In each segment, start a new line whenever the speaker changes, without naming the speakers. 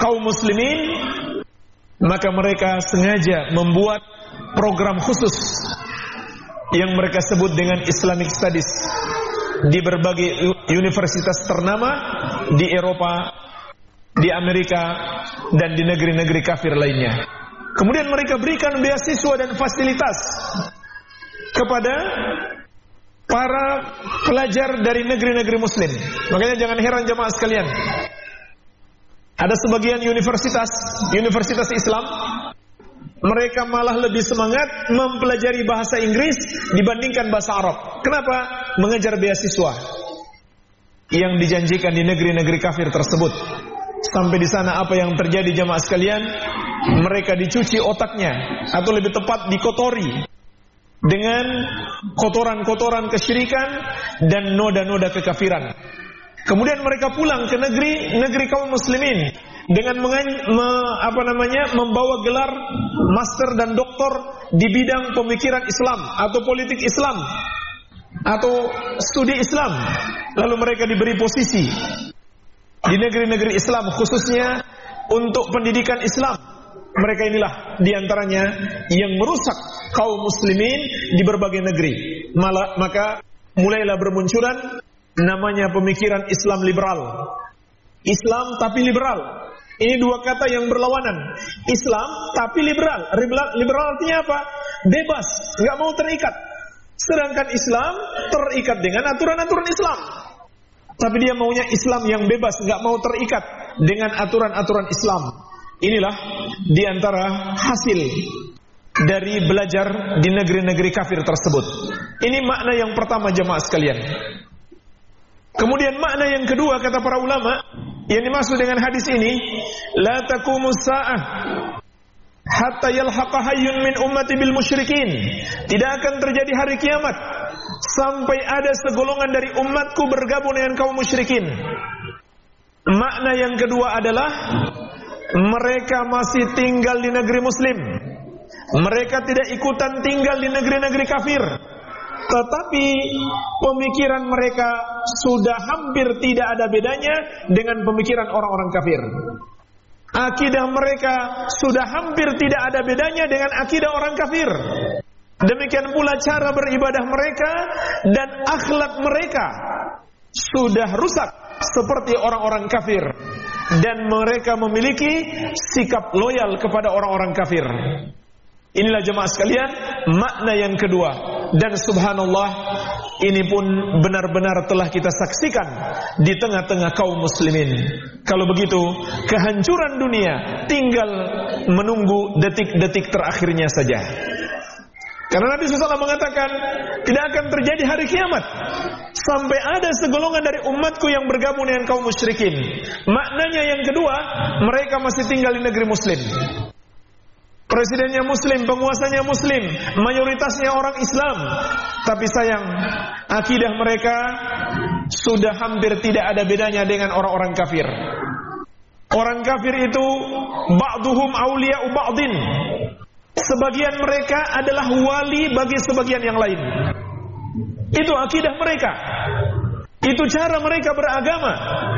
kaum muslimin, maka mereka sengaja membuat program khusus yang mereka sebut dengan Islamic Studies di berbagai universitas ternama di Eropa, di Amerika, dan di negeri-negeri kafir lainnya. Kemudian mereka berikan beasiswa dan fasilitas kepada para pelajar dari negeri-negeri muslim. Makanya jangan heran jemaah sekalian, ada sebagian universitas Islam, mereka malah lebih semangat mempelajari bahasa Inggris dibandingkan bahasa Arab. Kenapa? Mengejar beasiswa yang dijanjikan di negeri-negeri kafir tersebut. Sampai di sana apa yang terjadi jemaah sekalian? Mereka dicuci otaknya, atau lebih tepat dikotori dengan kotoran-kotoran kesyirikan dan noda-noda kekafiran. Kemudian mereka pulang ke negeri kaum muslimin dengan membawa gelar master dan doktor di bidang pemikiran Islam atau politik Islam atau studi Islam. Lalu mereka diberi posisi di negeri-negeri Islam, khususnya untuk pendidikan Islam. Mereka inilah diantaranya yang merusak kaum muslimin di berbagai negeri. Maka mulailah bermunculan namanya pemikiran Islam liberal. Islam tapi liberal. Ini dua kata yang berlawanan. Islam tapi liberal. Liberal artinya apa? Bebas, nggak mau terikat. Sedangkan Islam terikat dengan aturan-aturan Islam. Tapi dia maunya Islam yang bebas, nggak mau terikat dengan aturan-aturan Islam. Inilah diantara hasil dari belajar di negeri-negeri kafir tersebut. Ini makna yang pertama jemaah sekalian. Kemudian makna yang kedua kata para ulama, yang dimaksud dengan hadis ini, la taqumus sa'ah hatta yalhaqa hayyun min ummati bil musyrikin. Tidak akan terjadi hari kiamat sampai ada segolongan dari umatku bergabung dengan kaum musyrikin. Makna yang kedua adalah mereka masih tinggal di negeri muslim. Mereka tidak ikutan tinggal di negeri-negeri kafir. Tetapi pemikiran mereka sudah hampir tidak ada bedanya dengan pemikiran orang-orang kafir. Akidah mereka sudah hampir tidak ada bedanya dengan akidah orang kafir. Demikian pula cara beribadah mereka dan akhlak mereka sudah rusak seperti orang-orang kafir. Dan mereka memiliki sikap loyal kepada orang-orang kafir. Inilah jemaah sekalian makna yang kedua. Dan subhanallah, ini pun benar-benar telah kita saksikan di tengah-tengah kaum muslimin. Kalau begitu, kehancuran dunia tinggal menunggu detik-detik terakhirnya saja. Karena Nabi SAW mengatakan, tidak akan terjadi hari kiamat sampai ada segolongan dari umatku yang bergabung dengan kaum musyrikin. Maknanya yang kedua, mereka masih tinggal di negeri muslim. Presidennya muslim, penguasanya muslim, mayoritasnya orang Islam. Tapi sayang, akidah mereka sudah hampir tidak ada bedanya dengan orang-orang kafir. Orang kafir itu ba'duhum awliya'u ba'din. Sebagian mereka adalah wali bagi sebagian yang lain. Itu akidah mereka. Itu cara mereka beragama.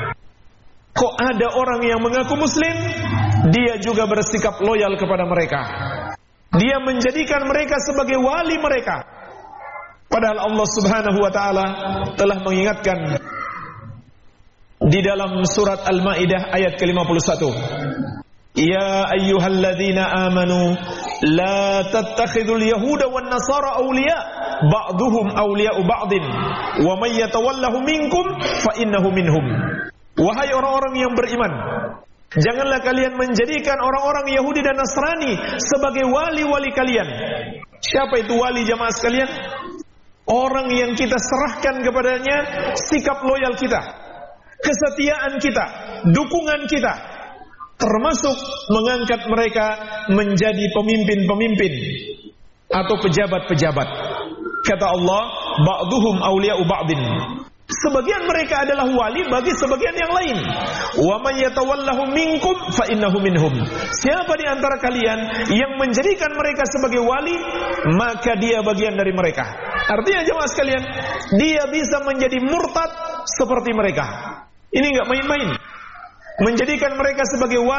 Kok ada orang yang mengaku muslim, dia juga bersikap loyal kepada mereka. Dia menjadikan mereka sebagai wali mereka. Padahal Allah Subhanahu wa taala telah mengingatkan di dalam surat Al-Maidah ayat ke-51. Ya ayyuhalladzina amanu la tattakhidul yahuda wan nasara awliya ba'duhum awliya'u ba'din wa may yatawallahu minkum fa innahu minhum. Wahai orang-orang yang beriman, janganlah kalian menjadikan orang-orang Yahudi dan Nasrani sebagai wali-wali kalian. Siapa itu wali jamaah sekalian? Orang yang kita serahkan kepadanya sikap loyal kita, kesetiaan kita, dukungan kita, termasuk mengangkat mereka menjadi pemimpin-pemimpin atau pejabat-pejabat. Kata Allah, ba'duhum awliya'u ba'din. Sebagian mereka adalah wali bagi sebagian yang lain. Wa may yatawallahu minkum fa innahu minhum. Siapa di antara kalian yang menjadikan mereka sebagai wali, maka dia bagian dari mereka. Artinya jemaah sekalian, dia bisa menjadi murtad seperti mereka. Ini enggak main-main. Menjadikan mereka sebagai wali